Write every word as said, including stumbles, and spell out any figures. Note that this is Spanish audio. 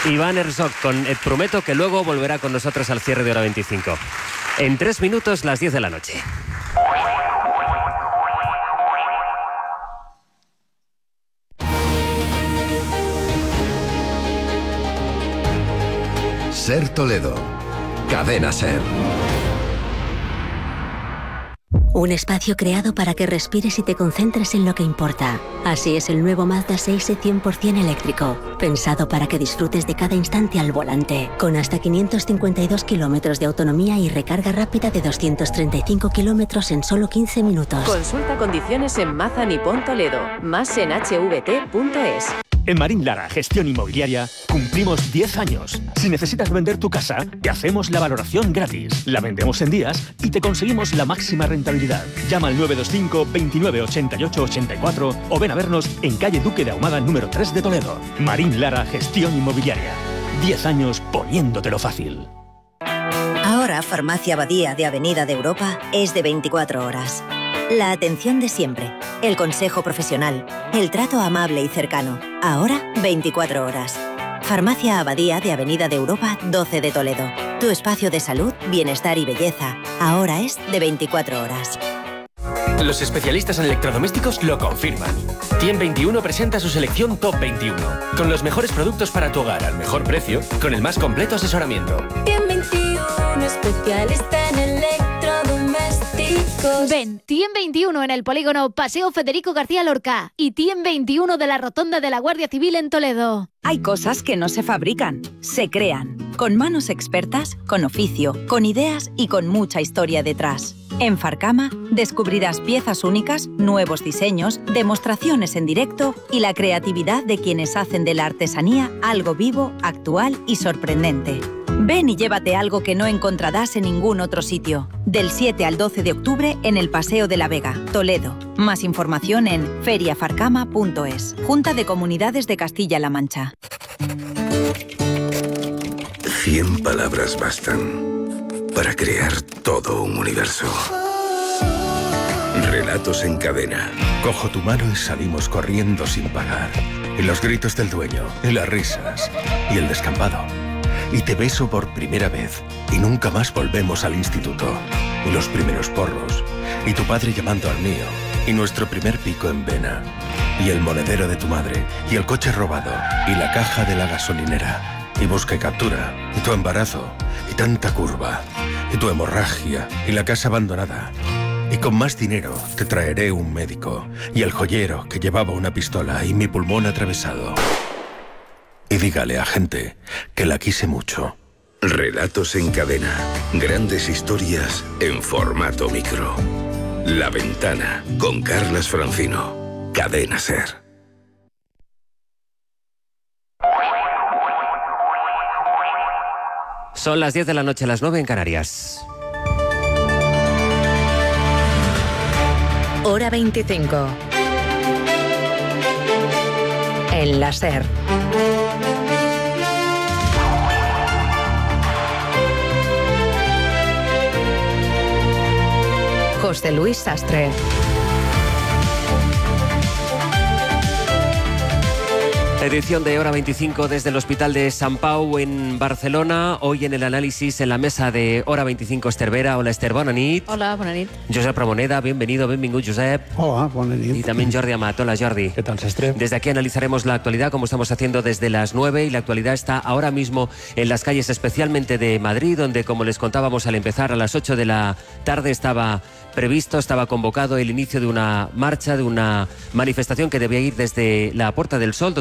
Iván Herzog con Et Prometo, que luego volverá con nosotros al cierre de Hora veinticinco. En tres minutos, las diez de la noche. Ser Toledo. Cadena Ser. Un espacio creado para que respires y te concentres en lo que importa. Así es el nuevo Mazda seis e cien por ciento eléctrico, pensado para que disfrutes de cada instante al volante, con hasta quinientos cincuenta y dos kilómetros de autonomía y recarga rápida de doscientos treinta y cinco kilómetros en solo quince minutos. Consulta condiciones en Mazda Nippon Toledo, más en h v t punto es. En Marín Lara Gestión Inmobiliaria cumplimos diez años. Si necesitas vender tu casa, te hacemos la valoración gratis. La vendemos en días y te conseguimos la máxima rentabilidad. Llama al nueve dos cinco, veintinueve, ochenta y ocho, ochenta y cuatro o ven a vernos en calle Duque de Ahumada número tres de Toledo. Marín Lara Gestión Inmobiliaria. diez años poniéndotelo fácil. Ahora Farmacia Abadía de Avenida de Europa es de veinticuatro horas. La atención de siempre, el consejo profesional, el trato amable y cercano. Ahora, veinticuatro horas. Farmacia Abadía de Avenida de Europa doce de Toledo. Tu espacio de salud, bienestar y belleza. Ahora es de veinticuatro horas. Los especialistas en electrodomésticos lo confirman. Tiem veintiuno presenta su selección Top veintiuno, con los mejores productos para tu hogar al mejor precio, con el más completo asesoramiento. Tiem veintiuno, especialista en electrodomésticos. Ven, Tiem veintiuno en el polígono Paseo Federico García Lorca y Tiem veintiuno de la Rotonda de la Guardia Civil en Toledo. Hay cosas que no se fabrican, se crean, con manos expertas, con oficio, con ideas y con mucha historia detrás. En Farcama descubrirás piezas únicas, nuevos diseños, demostraciones en directo y la creatividad de quienes hacen de la artesanía algo vivo, actual y sorprendente. Ven y llévate algo que no encontrarás en ningún otro sitio. Del siete al doce de octubre en el Paseo de la Vega, Toledo. Más información en feria farcama punto es. Junta de Comunidades de Castilla-La Mancha. Cien palabras bastan para crear todo un universo. Relatos en cadena. Cojo tu mano y salimos corriendo sin pagar. Y los gritos del dueño, y las risas, y el descampado. Y te beso por primera vez, y nunca más volvemos al instituto. Y los primeros porros, y tu padre llamando al mío, y nuestro primer pico en vena. Y el monedero de tu madre, y el coche robado, y la caja de la gasolinera. Y busca y captura, y tu embarazo, y tanta curva, y tu hemorragia, y la casa abandonada. Y con más dinero te traeré un médico, y el joyero que llevaba una pistola y mi pulmón atravesado. Y dígale a gente que la quise mucho. Relatos en cadena. Grandes historias en formato micro. La Ventana, con Carlas Francino. Cadena Ser. Son las diez de la noche, las nueve en Canarias. Hora veinticinco. En la Ser. José Luis Sastre. Edición de Hora veinticinco desde el Hospital de Sant Pau en Barcelona. Hoy en el análisis en la mesa de Hora veinticinco Esther Vera. Hola Esther, bona nit. Hola, bona nit. Josep Ramoneda, bienvenido, benvingut Josep. Hola, bona nit. Y también Jordi Amat. Hola Jordi. ¿Qué tal, Sastre? Desde aquí analizaremos la actualidad como estamos haciendo desde las nueve y la actualidad está ahora mismo en las calles especialmente de Madrid, donde como les contábamos al empezar a las ocho de la tarde estaba previsto, estaba convocado el inicio de una marcha, de una manifestación que debía ir desde la Puerta del Sol,